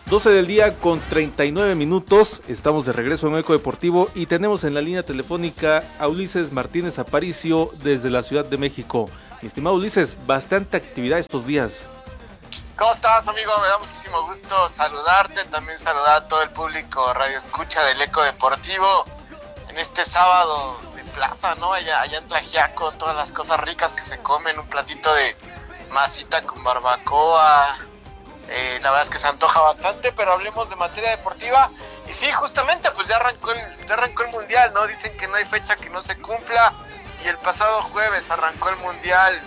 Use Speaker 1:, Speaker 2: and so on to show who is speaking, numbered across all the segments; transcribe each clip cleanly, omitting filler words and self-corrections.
Speaker 1: 12 del día con 39 minutos, estamos de regreso en Eco Deportivo y tenemos en la línea telefónica a Ulises Martínez Aparicio desde la Ciudad de México. Mi estimado Ulises, bastante actividad estos días.
Speaker 2: ¿Cómo estás, amigo? Me da muchísimo gusto saludarte, también saludar a todo el público radio escucha del Eco Deportivo en este sábado de plaza, ¿no? Allá en Tlaxiaco, todas las cosas ricas que se comen, un platito de masita con barbacoa. La verdad es que se antoja bastante, pero hablemos de materia deportiva. Y sí, justamente, pues ya arrancó el Mundial, ¿no? Dicen que no hay fecha que no se cumpla. Y el pasado jueves arrancó el Mundial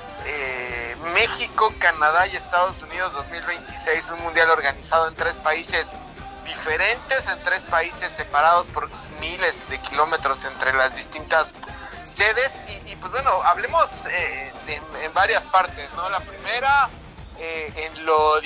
Speaker 2: México, Canadá y Estados Unidos 2026. Un Mundial organizado en 3 países diferentes, en 3 países separados por miles de kilómetros entre las distintas sedes. Y pues bueno, hablemos en varias partes, ¿no? La primera... en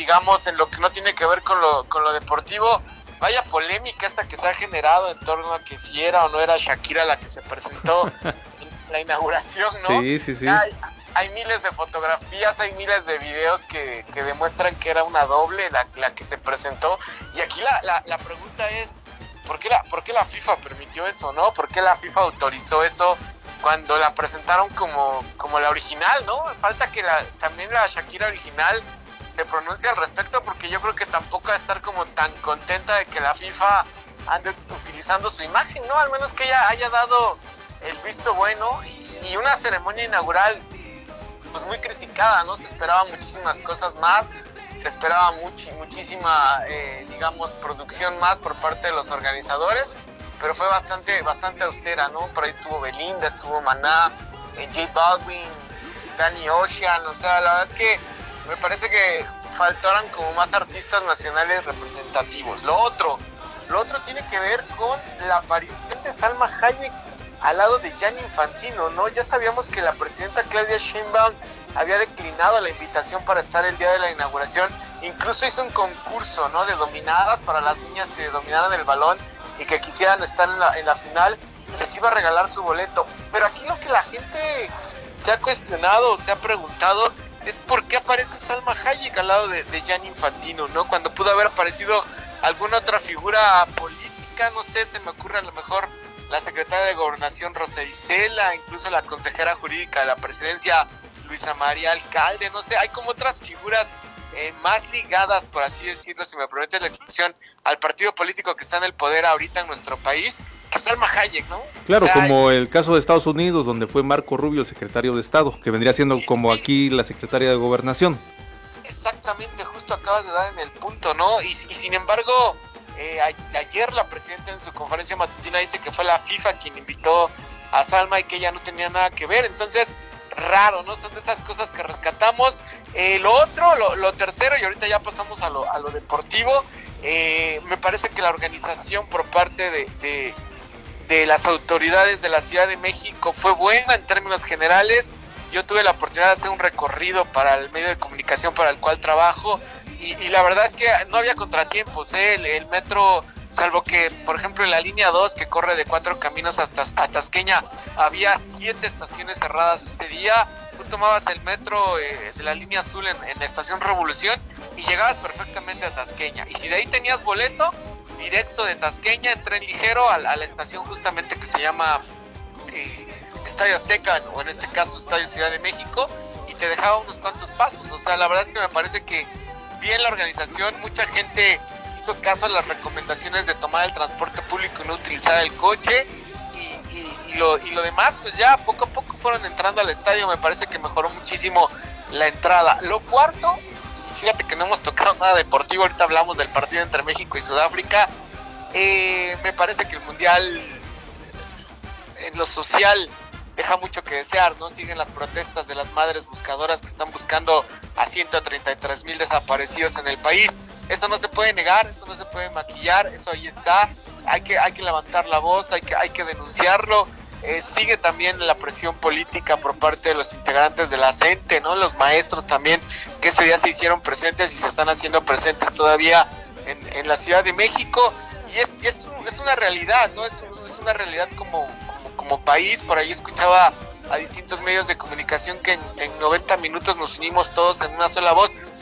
Speaker 2: lo que no tiene que ver con lo deportivo, vaya polémica esta que se ha generado en torno a que si era o no era Shakira la que se presentó en la inauguración, ¿no?
Speaker 1: Sí.
Speaker 2: Hay miles de fotografías, hay miles de videos que demuestran que era una doble la que se presentó, y aquí la pregunta es, ¿por qué la FIFA permitió eso, no? ¿Por qué la FIFA autorizó eso cuando la presentaron como la original, ¿no? Falta que también la Shakira original se pronuncie al respecto, porque yo creo que tampoco va a estar como tan contenta de que la FIFA ande utilizando su imagen, ¿no? Al menos que ella haya dado el visto bueno, y una ceremonia inaugural pues muy criticada, ¿no? Se esperaban muchísimas cosas más, se esperaba muchísima, producción más por parte de los organizadores, pero fue bastante austera, ¿no? Por ahí estuvo Belinda, estuvo Maná, J Balvin, Danny Ocean, o sea, la verdad es que me parece que faltaron como más artistas nacionales representativos. Lo otro tiene que ver con la aparición de Salma Hayek al lado de Gianni Infantino, ¿no? Ya sabíamos que la presidenta Claudia Sheinbaum había declinado la invitación para estar el día de la inauguración, incluso hizo un concurso, ¿no? De dominadas para las niñas que dominaran el balón y que quisieran estar en la final, les iba a regalar su boleto. Pero aquí lo que la gente se ha cuestionado, se ha preguntado, es por qué aparece Salma Hayek al lado de Gianni Infantino, ¿no? Cuando pudo haber aparecido alguna otra figura política, no sé, se me ocurre a lo mejor la secretaria de Gobernación Rosa Isela, incluso la consejera jurídica de la presidencia Luisa María Alcalde, no sé, hay como otras figuras más ligadas, por así decirlo, si me permite la expresión, al partido político que está en el poder ahorita en nuestro país, que Salma Hayek, ¿no?
Speaker 1: Claro, o sea, como el caso de Estados Unidos, donde fue Marco Rubio, secretario de Estado, que vendría siendo como aquí la secretaria de Gobernación.
Speaker 2: Exactamente, justo acabas de dar en el punto, ¿no? Y sin embargo, ayer la presidenta en su conferencia matutina dice que fue la FIFA quien invitó a Salma y que ella no tenía nada que ver. Entonces, raro, ¿no? Son de esas cosas que rescatamos. Lo tercero, y ahorita ya pasamos a lo deportivo, me parece que la organización por parte de las autoridades de la Ciudad de México fue buena en términos generales. Yo tuve la oportunidad de hacer un recorrido para el medio de comunicación para el cual trabajo, y la verdad es que no había contratiempos, el metro, salvo que, por ejemplo, en la línea 2, que corre de 4 Caminos hasta a Tasqueña, había 7 estaciones cerradas ese día. Tú tomabas el metro de la línea azul en la estación Revolución y llegabas perfectamente a Tasqueña. Y si de ahí tenías boleto, directo de Tasqueña en tren ligero a la estación justamente que se llama Estadio Azteca, o en este caso Estadio Ciudad de México, y te dejaba unos cuantos pasos. O sea, la verdad es que me parece que bien la organización, mucha gente hizo caso a las recomendaciones de tomar el transporte público y no utilizar el coche, y lo demás, pues ya poco a poco fueron entrando al estadio. Me parece que mejoró muchísimo la entrada. Lo cuarto, y fíjate que no hemos tocado nada deportivo, ahorita hablamos del partido entre México y Sudáfrica. Me parece que el Mundial en lo social deja mucho que desear, ¿no? Siguen las protestas de las madres buscadoras que están buscando a 133,000 desaparecidos en el país. Eso no se puede negar, eso no se puede maquillar, eso ahí está. Hay que levantar la voz, hay que denunciarlo. Sigue también la presión política por parte de los integrantes de la CENTE, ¿no? Los maestros también, que ese día se hicieron presentes y se están haciendo presentes todavía en la Ciudad de México. Y es una realidad, ¿no? Es una realidad como país. Por ahí escuchaba a distintos medios de comunicación que en 90 minutos nos unimos todos en una sola voz.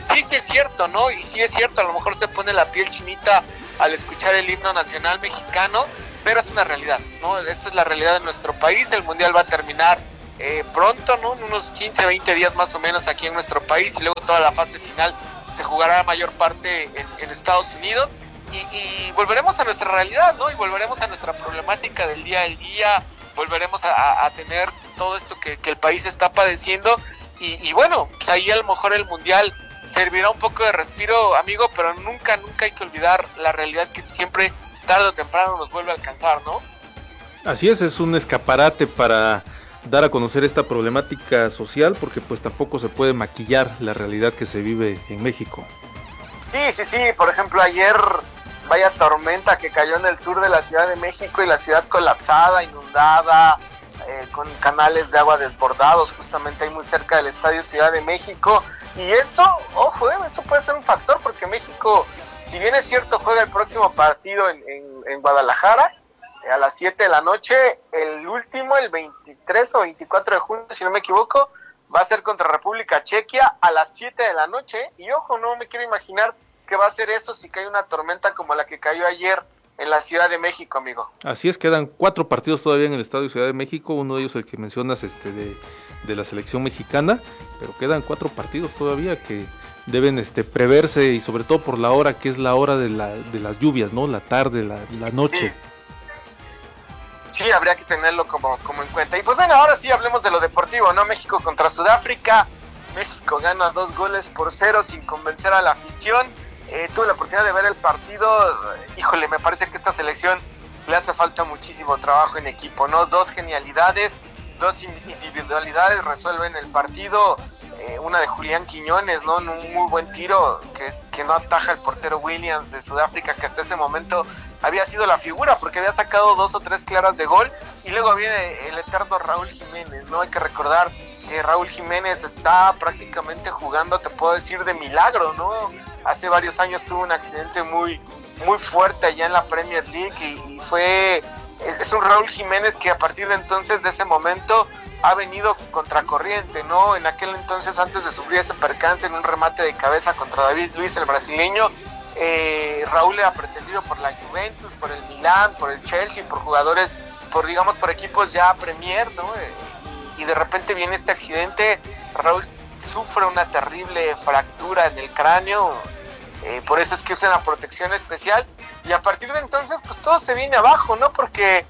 Speaker 2: sí, sí es cierto, ¿no? Y sí es cierto, a lo mejor se pone la piel chinita al escuchar el himno nacional mexicano, pero es una realidad, ¿no? Esta es la realidad de nuestro país. El Mundial va a terminar pronto, ¿no? En unos 15, 20 días más o menos aquí en nuestro país, y luego toda la fase final se jugará la mayor parte en Estados Unidos, y volveremos a nuestra realidad, ¿no? Y volveremos a nuestra problemática del día al día, volveremos a tener todo esto que el país está padeciendo, y bueno, pues ahí a lo mejor el Mundial servirá un poco de respiro, amigo, pero nunca hay que olvidar la realidad que siempre, tarde o temprano, nos vuelve a alcanzar, ¿no?
Speaker 1: Así es un escaparate para dar a conocer esta problemática social, porque pues tampoco se puede maquillar la realidad que se vive en México.
Speaker 2: Sí, por ejemplo, ayer, vaya tormenta que cayó en el sur de la Ciudad de México, y la ciudad colapsada, inundada, con canales de agua desbordados, justamente ahí muy cerca del Estadio Ciudad de México. Y eso, ojo, eso puede ser un factor, porque México, si bien es cierto, juega el próximo partido en Guadalajara a las 7 de la noche, el último, el 23 o 24 de junio, si no me equivoco, va a ser contra República Chequia a las 7 de la noche. Y ojo, no me quiero imaginar que va a ser eso si cae una tormenta como la que cayó ayer en la Ciudad de México, amigo.
Speaker 1: Así es, quedan 4 partidos todavía en el Estadio Ciudad de México, uno de ellos el que mencionas de la selección mexicana, pero quedan 4 partidos todavía que deben preverse, y sobre todo por la hora, que es la hora de las lluvias, ¿no? La tarde, la noche.
Speaker 2: Sí, habría que tenerlo como en cuenta. Y pues bueno, ahora sí hablemos de lo deportivo, ¿no? México contra Sudáfrica. México gana 2-0 sin convencer a la afición. Tuve la oportunidad de ver el partido. Híjole, me parece que esta selección le hace falta muchísimo trabajo en equipo, ¿no? 2 genialidades, 2 individualidades resuelven el partido. Una de Julián Quiñones, ¿no? En un muy buen tiro que no ataja el portero Williams de Sudáfrica, que hasta ese momento había sido la figura porque había sacado 2 o 3 claras de gol. Y luego viene el eterno Raúl Jiménez, ¿no? Hay que recordar que Raúl Jiménez está prácticamente jugando, te puedo decir, de milagro, ¿no? Hace varios años tuvo un accidente muy fuerte allá en la Premier League, y es un Raúl Jiménez que a partir de entonces, de ese momento, ha venido contracorriente, ¿no? En aquel entonces, antes de sufrir ese percance en un remate de cabeza contra David Luiz, el brasileño, Raúl era pretendido por la Juventus, por el Milán, por el Chelsea, por jugadores, por equipos ya Premier, ¿no? Y de repente viene este accidente. Raúl sufre una terrible fractura en el cráneo, por eso es que usa una protección especial, y a partir de entonces pues todo se viene abajo, ¿no? Porque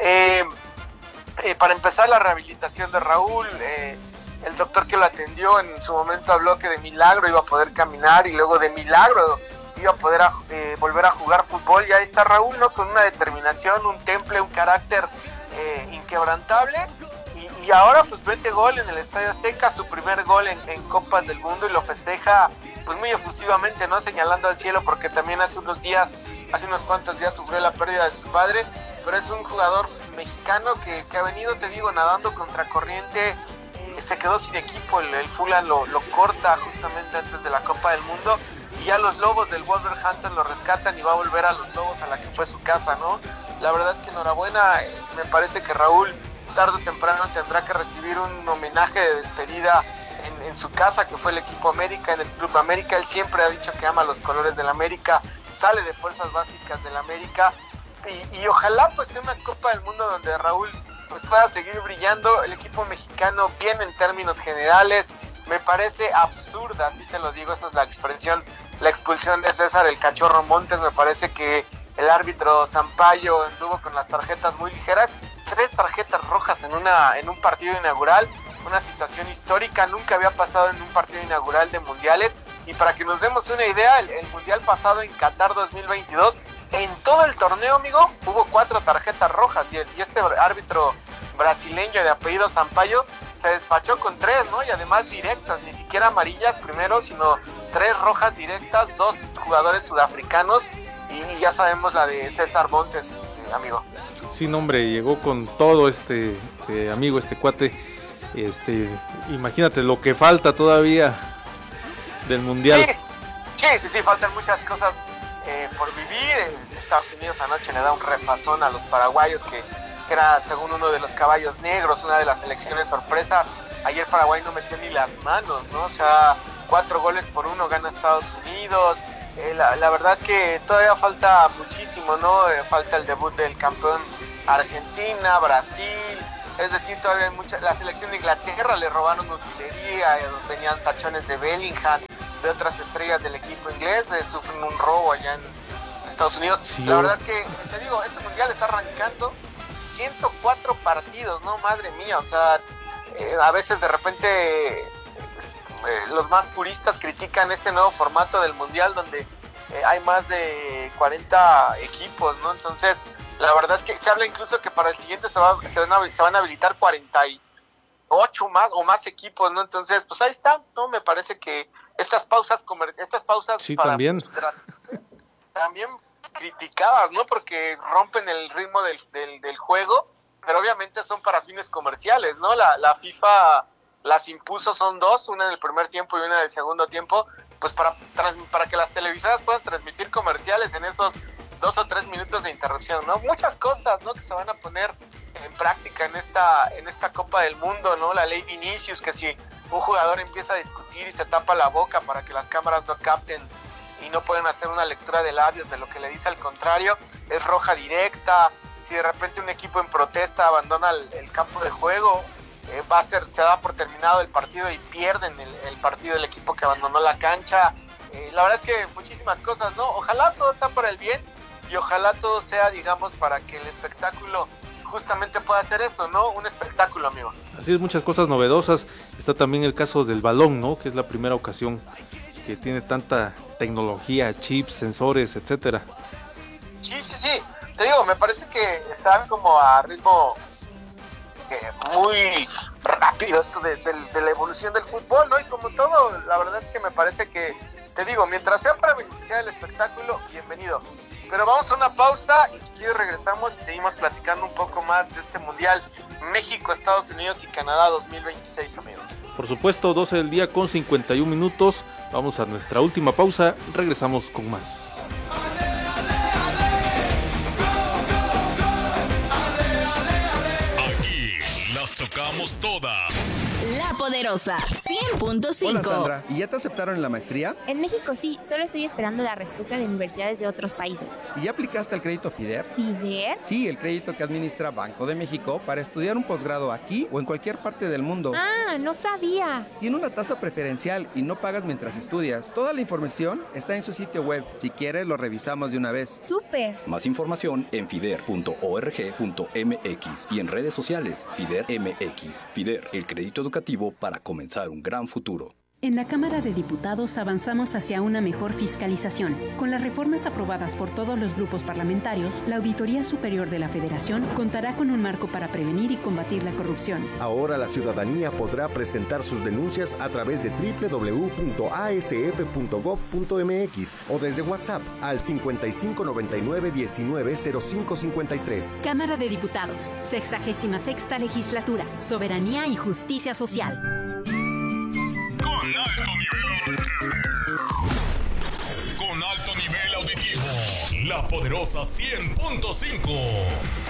Speaker 2: para empezar, la rehabilitación de Raúl, el doctor que lo atendió en su momento habló que de milagro iba a poder caminar, y luego de milagro iba a poder volver a jugar fútbol. Y ahí está Raúl, ¿no? Con una determinación, un temple, un carácter inquebrantable, y ahora pues mete gol en el Estadio Azteca, su primer gol en Copas del Mundo, y lo festeja pues muy efusivamente, ¿no? Señalando al cielo, porque también hace unos cuantos días sufrió la pérdida de su padre. Pero es un jugador mexicano que ha venido, te digo, nadando contra corriente, y se quedó sin equipo. El Fulham lo corta justamente antes de la Copa del Mundo, y ya los Lobos del Wolverhampton lo rescatan y va a volver a los Lobos, a la que fue su casa, ¿no? La verdad es que enhorabuena. Me parece que Raúl tarde o temprano tendrá que recibir un homenaje de despedida en su casa, que fue el equipo América, en el Club América. Él siempre ha dicho que ama los colores del América, sale de fuerzas básicas del América, y ojalá pues sea una Copa del Mundo donde Raúl pues pueda seguir brillando. El equipo mexicano bien en términos generales. Me parece absurda, así te lo digo, esa es la expresión, la expulsión de César el Cachorro Montes. Me parece que el árbitro Sampaio anduvo con las tarjetas muy ligeras. 3 tarjetas rojas en un partido inaugural, una situación histórica, nunca había pasado en un partido inaugural de mundiales. Y para que nos demos una idea, el mundial pasado en Qatar 2022, en todo el torneo, amigo, hubo 4 tarjetas rojas, y este árbitro brasileño de apellido Sampaio se despachó con 3, ¿no? Y además directas, ni siquiera amarillas primero, sino 3 rojas directas, 2 jugadores sudafricanos, y ya sabemos la de César Montes, amigo.
Speaker 1: Sí, no, hombre, llegó con todo este amigo, este cuate. Imagínate lo que falta todavía del mundial.
Speaker 2: Sí, faltan muchas cosas por vivir. Estados Unidos anoche le da un repasón a los paraguayos, que era, según uno de los caballos negros, una de las selecciones sorpresa. Ayer Paraguay no metió ni las manos, ¿no? O sea, 4-1 gana Estados Unidos. La verdad es que todavía falta muchísimo, ¿no? Falta el debut del campeón Argentina, Brasil, es decir, todavía hay la selección de Inglaterra le robaron utilería, venían tachones de Bellingham, de otras estrellas del equipo inglés, sufren un robo allá en Estados Unidos. Sí. La verdad es que, te digo, este mundial está arrancando 104 partidos, ¿no? Madre mía, o sea, a veces de repente los más puristas critican este nuevo formato del mundial donde hay más de 40 equipos, ¿no? Entonces, la verdad es que se habla incluso que para el siguiente se van a habilitar 48 más equipos, ¿no? Entonces, pues ahí está, ¿no? Me parece que estas pausas
Speaker 1: sí,
Speaker 2: para
Speaker 1: también
Speaker 2: criticadas, ¿no? Porque rompen el ritmo del juego, pero obviamente son para fines comerciales, ¿no? La FIFA las impuso, son dos, una en el primer tiempo y una en el segundo tiempo, pues para que las televisoras puedan transmitir comerciales en esos 2 o 3 minutos de interrupción, ¿no? Muchas cosas, ¿no? Que se van a poner en práctica en esta Copa del Mundo, ¿no? La ley Vinicius, que si un jugador empieza a discutir y se tapa la boca para que las cámaras no capten y no pueden hacer una lectura de labios de lo que le dice al contrario, es roja directa. Si de repente un equipo en protesta abandona el campo de juego, se da por terminado el partido y pierden el partido del equipo que abandonó la cancha. La verdad es que muchísimas cosas, ¿no? Ojalá todo sea para el bien y ojalá todo sea, digamos, para que el espectáculo justamente pueda hacer eso, ¿no? Un espectáculo, amigo.
Speaker 1: Así es, muchas cosas novedosas. Está también el caso del balón, ¿no? Que es la primera ocasión que tiene tanta tecnología, chips, sensores, etcétera.
Speaker 2: Sí. Te digo, me parece que están como a ritmo muy rápido esto de la evolución del fútbol, ¿no? Y como todo, la verdad es que me parece que, te digo, mientras sea para beneficiar el espectáculo, bienvenido. Pero vamos a una pausa y si quieres regresamos y seguimos platicando un poco más de este mundial México, Estados Unidos y Canadá 2026, amigo.
Speaker 1: Por supuesto, 12 del día con 51 minutos. Vamos a nuestra última pausa, regresamos con más.
Speaker 3: Tocamos todas.
Speaker 4: La Poderosa 100.5.
Speaker 5: Hola Sandra, ¿y ya te aceptaron en la maestría?
Speaker 6: En México sí, solo estoy esperando la respuesta de universidades de otros países.
Speaker 5: ¿Y ya aplicaste al crédito FIDER?
Speaker 6: ¿FIDER?
Speaker 5: Sí, el crédito que administra Banco de México para estudiar un posgrado aquí o en cualquier parte del mundo.
Speaker 6: Ah, no sabía.
Speaker 5: Tiene una tasa preferencial y no pagas mientras estudias. Toda la información está en su sitio web. Si quieres, lo revisamos de una vez.
Speaker 6: ¡Súper!
Speaker 7: Más información en fider.org.mx y en redes sociales FIDER MX. FIDER, el crédito educativo para comenzar un gran futuro.
Speaker 8: En la Cámara de Diputados avanzamos hacia una mejor fiscalización. Con las reformas aprobadas por todos los grupos parlamentarios, la Auditoría Superior de la Federación contará con un marco para prevenir y combatir la corrupción.
Speaker 9: Ahora la ciudadanía podrá presentar sus denuncias a través de www.asf.gov.mx o desde WhatsApp al 5599-190553.
Speaker 8: Cámara de Diputados, 66ª Legislatura, Soberanía y Justicia Social.
Speaker 3: Con alto nivel auditivo, La Poderosa 100.5.